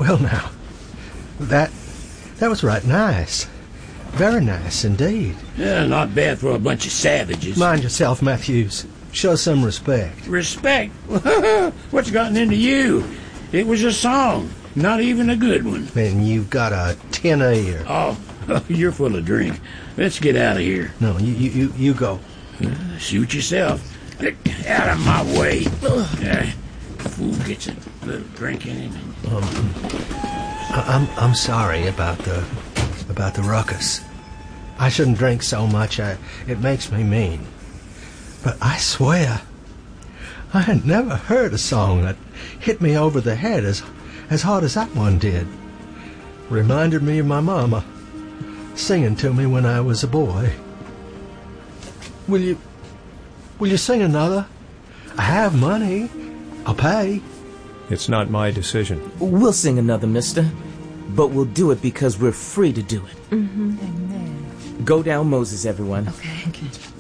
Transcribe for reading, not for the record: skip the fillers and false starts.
Well, now, that was right nice. Very nice indeed. Yeah, not bad for a bunch of savages. Mind yourself, Matthews. Show some respect. Respect? What's gotten into you? It was a song, not even a good one. And you've got a tin ear. Oh, you're full of drink. Let's get out of here. No, you go. Suit yourself. Out of my way. Fool gets a little drink in him. I'm sorry about the ruckus. I shouldn't drink so much. It makes me mean. But I swear, I had never heard a song that hit me over the head as hard as that one did. Reminded me of my mama singing to me when I was a boy. Will you sing another? I have money. I'll pay. It's not my decision. We'll sing another, mister. But we'll do it because we're free to do it. Mm-hmm. Go down Moses, everyone. Okay.